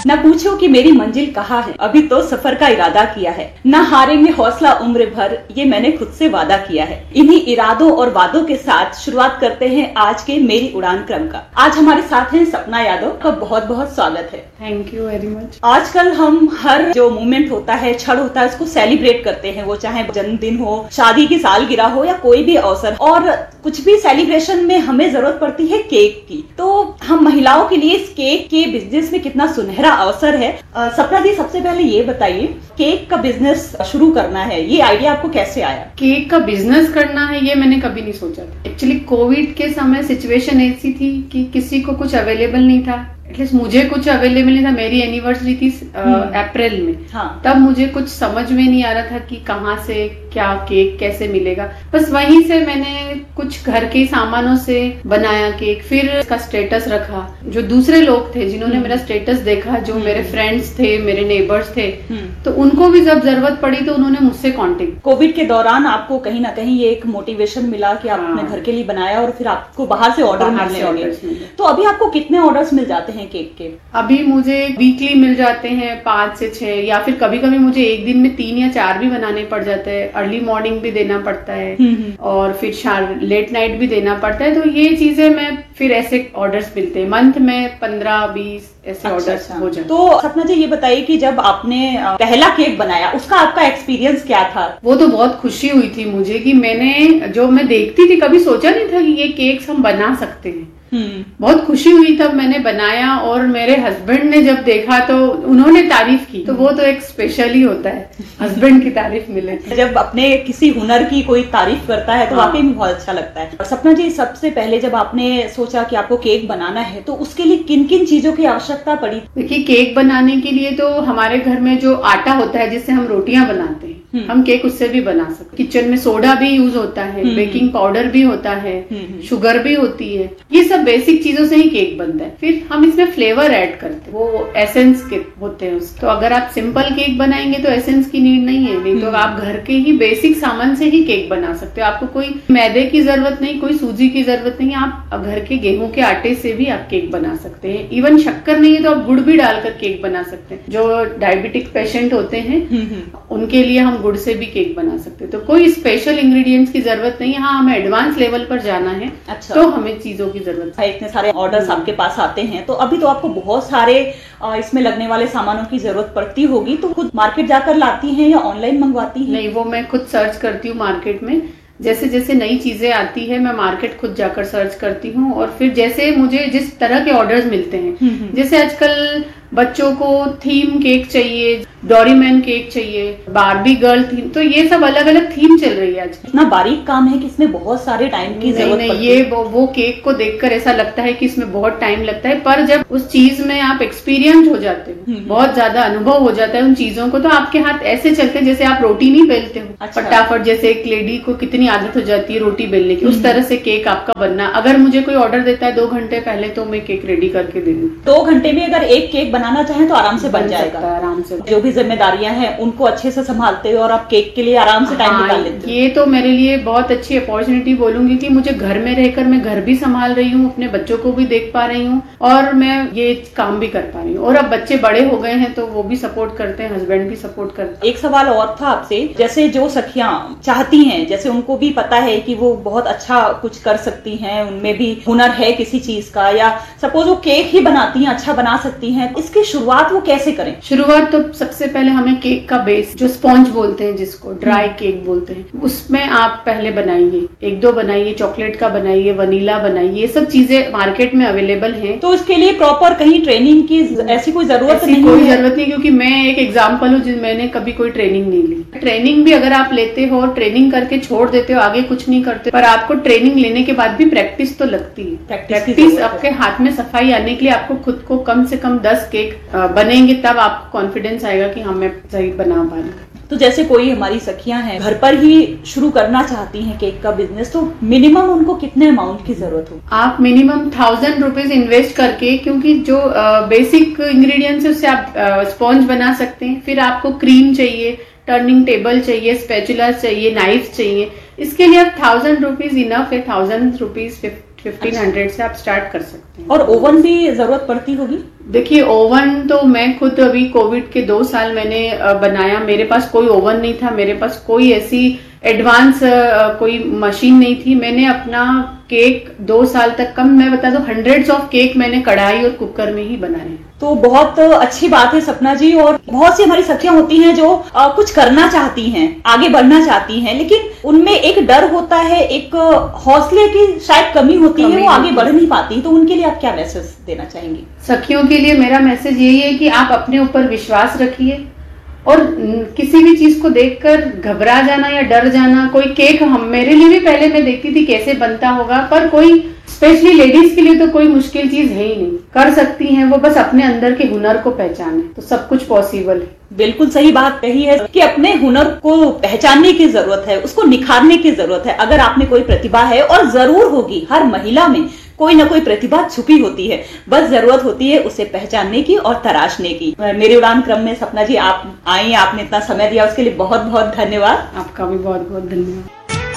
न पूछो कि मेरी मंजिल कहाँ है, अभी तो सफर का इरादा किया है, न हारेंगे हौसला उम्र भर, ये मैंने खुद से वादा किया है। इन्हीं इरादों और वादों के साथ शुरुआत करते हैं आज के मेरी उड़ान क्रम का। आज हमारे साथ हैं सपना यादव का बहुत बहुत स्वागत है। Thank you very much. आजकल हम हर जो मूवमेंट होता है, क्षण होता है, उसको सेलिब्रेट करते हैं, वो चाहे जन्मदिन हो, शादी की सालगिरह हो या कोई भी अवसर, और कुछ भी सेलिब्रेशन में हमें जरूरत पड़ती है केक की। तो हम महिलाओं के लिए इस केक के बिजनेस में कितना सुनहरा अवसर है। सपना जी, सबसे पहले ये बताइए, केक का बिजनेस शुरू करना है, ये आइडिया आपको कैसे आया? केक का बिजनेस करना है ये मैंने कभी नहीं सोचा था। एक्चुअली कोविड के समय सिचुएशन ऐसी थी कि किसी को कुछ अवेलेबल नहीं था, एटलीस्ट मुझे कुछ अवेलेबल नहीं था। मेरी एनिवर्सरी थी अप्रैल में। हाँ। तब मुझे कुछ समझ में नहीं आ रहा था कि कहाँ से क्या केक कैसे मिलेगा। बस वहीं से मैंने कुछ घर के सामानों से बनाया केक, फिर इसका स्टेटस रखा। जो दूसरे लोग थे जिन्होंने मेरा स्टेटस देखा, जो मेरे फ्रेंड्स थे, मेरे नेबर्स थे, तो उनको भी जब जरूरत पड़ी तो उन्होंने मुझसे कांटेक्ट। कोविड के दौरान आपको कहीं ना कहीं ये एक मोटिवेशन मिला कि आपने घर के लिए बनाया और फिर आपको बाहर से ऑर्डर मिलने लगे। तो अभी आपको कितने ऑर्डर्स मिल जाते हैं केक के? अभी मुझे वीकली मिल जाते हैं 5 से 6, या फिर कभी कभी मुझे एक दिन में 3 या 4 भी बनाने पड़ जाते हैं। अर्ली मॉर्निंग भी देना पड़ता है और फिर लेट नाइट भी देना पड़ता है। तो ये चीजें मैं फिर ऐसे ऑर्डर्स मिलते हैं, मंथ में 15-20 ऐसे ऑर्डर्स हो जाते। तो सपना जी, ये बताइए कि जब आपने पहला केक बनाया, उसका आपका एक्सपीरियंस क्या था? वो तो बहुत खुशी हुई थी मुझे कि मैंने, जो मैं देखती थी, कभी सोचा नहीं था कि ये केक्स हम बना सकते हैं। बहुत खुशी हुई तब मैंने बनाया, और मेरे हस्बैंड ने जब देखा तो उन्होंने तारीफ की। तो वो तो एक स्पेशल ही होता है, हस्बैंड की तारीफ मिले। जब अपने किसी हुनर की कोई तारीफ करता है तो वाकई में बहुत अच्छा लगता है। और सपना जी, सबसे पहले जब आपने सोचा कि आपको केक बनाना है तो उसके लिए किन किन चीजों की आवश्यकता पड़ी? देखिए, केक बनाने के लिए तो हमारे घर में जो आटा होता है जिससे हम रोटियां बनाते हैं, हम केक उससे भी बना सकते। किचन में सोडा भी यूज होता है, बेकिंग पाउडर भी होता है, शुगर भी होती है। ये सब बेसिक चीजों से ही केक बनता है। फिर हम इसमें फ्लेवर ऐड करते हैं, वो एसेंस के होते हैं उसके। तो अगर आप सिंपल केक बनाएंगे तो एसेंस की नीड नहीं है, नहीं तो आप घर के ही बेसिक सामान से ही केक बना सकते हो। आपको कोई मैदे की जरूरत नहीं, कोई सूजी की जरूरत नहीं, आप घर के गेहूं के आटे से भी आप केक बना सकते हैं। इवन शक्कर नहीं है तो आप गुड़ भी डालकर केक बना सकते हैं। जो डायबिटिक पेशेंट होते हैं उनके लिए हम गुड़ से भी केक बना सकते हैं। तो कोई स्पेशल इंग्रेडिएंट्स की जरूरत नहीं है। हाँ, हमें एडवांस लेवल पर जाना है। अच्छा। तो हमें चीजों की जरूरत है। इतने सारे ऑर्डर्स आपके पास आते हैं तो अभी तो आपको बहुत सारे इसमें लगने वाले सामानों की जरूरत पड़ती होगी। तो खुद मार्केट जाकर लाती हैं या ऑनलाइन मंगवाती हैं? नहीं, वो मैं खुद सर्च करती हूँ मार्केट में। जैसे जैसे नई चीजें आती है मैं मार्केट खुद जाकर सर्च करती हूँ, और फिर जैसे मुझे जिस तरह के ऑर्डर्स मिलते हैं, जैसे आजकल बच्चों को थीम केक चाहिए, डोरीमैन केक चाहिए, बार्बी गर्ल थीम, तो ये सब अलग अलग थीम चल रही है आज। इतना बारीक काम है कि इसमें बहुत सारे टाइम की जरूरत पड़ती है। ये वो केक को देखकर ऐसा लगता है कि इसमें बहुत टाइम लगता है, पर जब उस चीज में आप एक्सपीरियंस हो जाते हो, बहुत ज्यादा अनुभव हो जाता है उन चीजों को, तो आपके हाथ ऐसे चलते हैं जैसे आप रोटी नहीं बेलते हो। अच्छा। फटाफट, जैसे एक लेडी को कितनी आदत हो जाती है रोटी बेलने की, उस तरह से केक आपका बनना। अगर मुझे कोई ऑर्डर देता है 2 घंटे पहले, तो मैं केक रेडी करके दे दूँ। 2 घंटे में अगर एक केक बनाना चाहें तो आराम से बन जाएगा। आराम से। जो भी जिम्मेदारियां हैं उनको अच्छे से संभालते हो और आप केक के लिए आराम से टाइम निकाल लेते हो। ये तो मेरे लिए बहुत अच्छी अपॉर्चुनिटी बोलूंगी कि मुझे घर में रहकर मैं घर भी संभाल रही हूँ, अपने बच्चों को भी देख पा रही हूँ, और मैं ये काम भी कर पा रही हूँ। और अब बच्चे बड़े हो गए हैं तो वो भी सपोर्ट करते हैं, हस्बैंड भी सपोर्ट करते हैं। एक सवाल और था आपसे, जैसे जो सखियां चाहती हैं, जैसे उनको भी पता है कि वो बहुत अच्छा कुछ कर सकती हैं, उनमें भी हुनर है किसी चीज का, या सपोज वो केक ही बनाती हैं, अच्छा बना सकती हैं, इसकी शुरुआत वो कैसे करें? शुरुआत तो सबसे पहले हमें केक का बेस, जो स्पॉन्ज बोलते हैं, जिसको ड्राई केक बोलते हैं, उसमें आप पहले बनाइए। 1-2 बनाइए, चॉकलेट का बनाइए, वनीला बनाइए, ये सब चीजें मार्केट में अवेलेबल हैं। तो इसके लिए प्रॉपर कहीं ट्रेनिंग की ऐसी कोई जरूरत नहीं है? कोई जरूरत नहीं, क्योंकि मैं एक एग्जाम्पल हूँ, मैंने कभी कोई ट्रेनिंग नहीं ली। ट्रेनिंग भी अगर आप लेते हो, ट्रेनिंग करके छोड़ देते हो, आगे कुछ नहीं करते, पर आपको ट्रेनिंग लेने के बाद भी प्रैक्टिस तो लगती है। प्रैक्टिस आपके हाथ में सफाई आने के लिए आपको खुद को कम से कम 10 केक बनेंगे, तब आपको कॉन्फिडेंस आएगा कि हाँ, मैं सही बना पा रही हूँ। तो जैसे कोई हमारी सखियां हैं घर पर ही शुरू करना चाहती हैं केक का बिजनेस, तो मिनिमम उनको कितने अमाउंट की जरूरत हो? आप मिनिमम 1000 रुपीज इन्वेस्ट करके, क्योंकि जो बेसिक इंग्रेडिएंट्स है उससे आप स्पॉन्ज बना सकते हैं। फिर आपको क्रीम चाहिए, टर्निंग टेबल चाहिए, स्पैचुला चाहिए, नाइफ चाहिए। इसके लिए आप 1000 रुपीज इनफ है। 1000 रुपीज 1500 से आप स्टार्ट कर सकते हैं। और ओवन भी जरूरत पड़ती होगी? देखिए ओवन तो मैं खुद अभी कोविड के 2 साल मैंने बनाया, मेरे पास कोई ओवन नहीं था, मेरे पास कोई ऐसी एडवांस कोई मशीन नहीं थी। मैंने अपना केक 2 साल तक मैं बता दूं 100s ऑफ केक मैंने कढ़ाई और कुकर में ही बनाए। तो बहुत अच्छी बात है सपना जी। और बहुत सी हमारी सखियां होती हैं जो कुछ करना चाहती हैं, आगे बढ़ना चाहती हैं, लेकिन उनमें एक डर होता है, एक हौसले की शायद कमी होती है, वो आगे बढ़ नहीं पाती। तो उनके लिए आप क्या मैसेज देना चाहेंगी? सखियों के लिए मेरा मैसेज यही है कि आप अपने ऊपर विश्वास रखिए और किसी भी चीज को देखकर घबरा जाना या डर जाना। कोई केक मेरे लिए भी पहले मैं देखती थी कैसे बनता होगा, पर कोई स्पेशली लेडीज के लिए तो कोई मुश्किल चीज है ही नहीं, कर सकती हैं वो, बस अपने अंदर के हुनर को पहचाने तो सब कुछ पॉसिबल है। बिल्कुल सही बात कही है कि अपने हुनर को पहचानने की जरूरत है, उसको निखारने की जरूरत है। अगर आप में कोई प्रतिभा है, और जरूर होगी, हर महिला में कोई ना कोई प्रतिभा छुपी होती है, बस जरूरत होती है उसे पहचानने की और तराशने की। मेरी उड़ान क्रम में सपना जी आप आई, आपने इतना समय दिया, उसके लिए बहुत बहुत धन्यवाद। आपका भी बहुत बहुत धन्यवाद।